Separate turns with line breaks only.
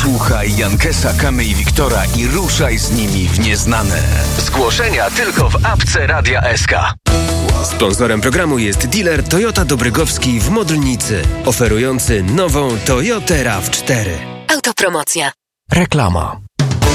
Słuchaj Jankesa, Kamy i Wiktora i ruszaj z nimi w nieznane. Zgłoszenia tylko w apce Radia SK.
Sponsorem programu jest dealer Toyota Dobrygowski w Modlnicy, oferujący nową Toyotę RAV4.
Autopromocja.
Reklama.